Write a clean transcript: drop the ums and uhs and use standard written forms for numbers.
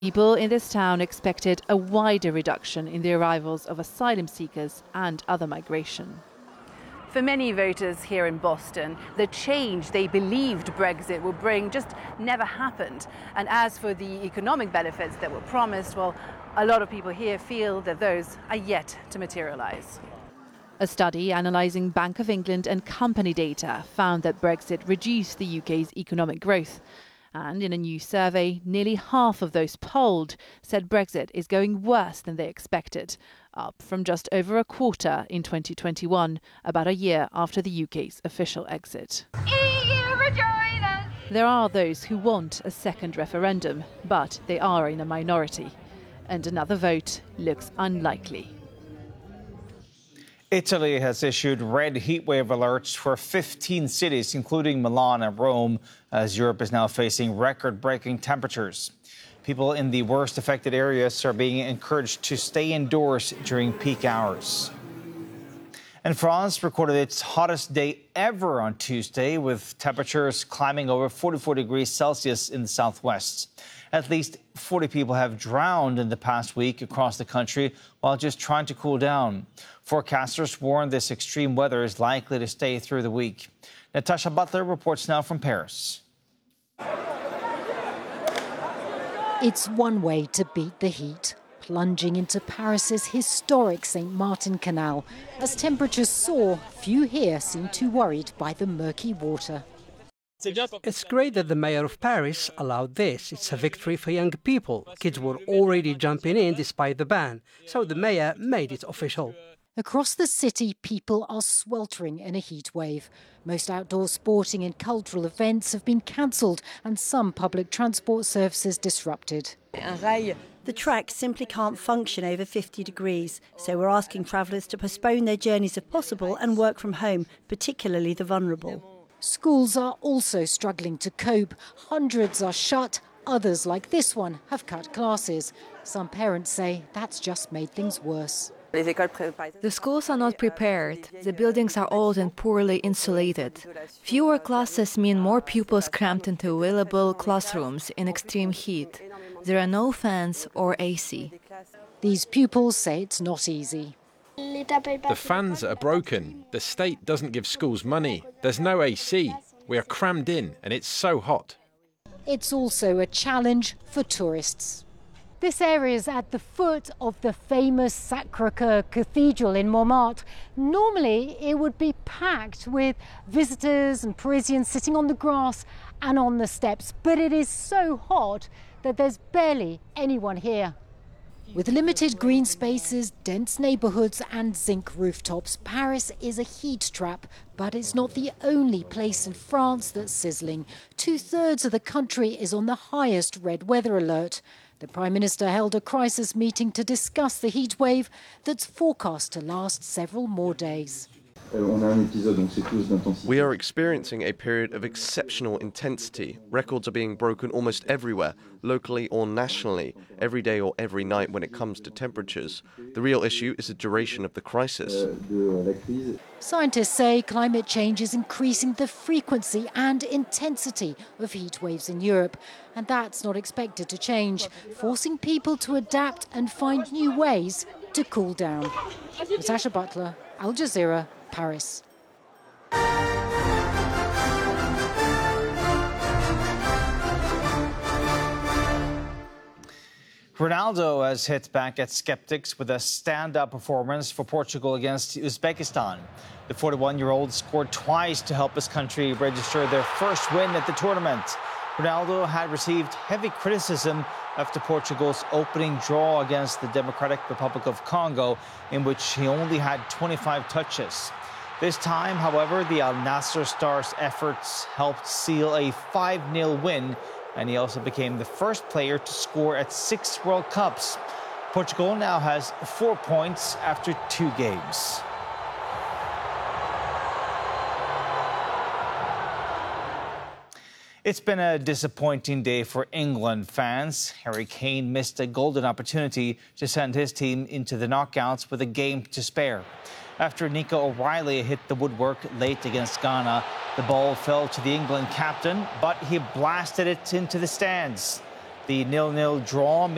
People in this town expected a wider reduction in the arrivals of asylum seekers and other migration. For many voters here in Boston, the change they believed Brexit would bring just never happened. And as for the economic benefits that were promised, well, a lot of people here feel that those are yet to materialise. A study analysing Bank of England and company data found that Brexit reduced the UK's economic growth. And in a new survey, nearly half of those polled said Brexit is going worse than they expected, up from just over a quarter in 2021, about a year after the UK's official exit. EU, rejoin us! There are those who want a second referendum, but they are in a minority. And another vote looks unlikely. Italy has issued red heatwave alerts for 15 cities, including Milan and Rome, as Europe is now facing record-breaking temperatures. People in the worst affected areas are being encouraged to stay indoors during peak hours. And France recorded its hottest day ever on Tuesday, with temperatures climbing over 44 degrees Celsius in the southwest. At least 40 people have drowned in the past week across the country while just trying to cool down. Forecasters warn this extreme weather is likely to stay through the week. Natasha Butler reports now from Paris. It's one way to beat the heat, plunging into Paris's historic St. Martin Canal. As temperatures soar, few here seem too worried by the murky water. It's great that the mayor of Paris allowed this. It's a victory for young people. Kids were already jumping in despite the ban, so the mayor made it official. Across the city, people are sweltering in a heat wave. Most outdoor sporting and cultural events have been cancelled and some public transport services disrupted. The track simply can't function over 50 degrees, so we're asking travellers to postpone their journeys if possible and work from home, particularly the vulnerable. Schools are also struggling to cope. Hundreds are shut. Others, like this one, have cut classes. Some parents say that's just made things worse. The schools are not prepared. The buildings are old and poorly insulated. Fewer classes mean more pupils cramped into available classrooms in extreme heat. There are no fans or AC. These pupils say it's not easy. The fans are broken. The state doesn't give schools money. There's no AC. We are crammed in and it's so hot. It's also a challenge for tourists. This area is at the foot of the famous Sacré-Cœur Cathedral in Montmartre. Normally it would be packed with visitors and Parisians sitting on the grass and on the steps, but it is so hot that there's barely anyone here. With limited green spaces, dense neighbourhoods and zinc rooftops, Paris is a heat trap, but it's not the only place in France that's sizzling. 2/3 of the country is on the highest red weather alert. The Prime Minister held a crisis meeting to discuss the heat wave that's forecast to last several more days. We are experiencing a period of exceptional intensity. Records are being broken almost everywhere, locally or nationally, every day or every night when it comes to temperatures. The real issue is the duration of the crisis. Scientists say climate change is increasing the frequency and intensity of heat waves in Europe, and that's not expected to change, forcing people to adapt and find new ways to cool down. Natasha Butler, Al Jazeera, Paris. Ronaldo has hit back at skeptics with a stand-up performance for Portugal against Uzbekistan. The 41-year-old scored twice to help his country register their first win at the tournament. Ronaldo had received heavy criticism after Portugal's opening draw against the Democratic Republic of Congo, in which he only had 25 touches. This time, however, the Al Nassr star's efforts helped seal a 5-0 win, and he also became the first player to score at 6 World Cups. Portugal now has 4 points after 2 games. It's been a disappointing day for England fans. Harry Kane missed a golden opportunity to send his team into the knockouts with a game to spare. After Nico O'Reilly hit the woodwork late against Ghana, the ball fell to the England captain, but he blasted it into the stands. The 0-0 draw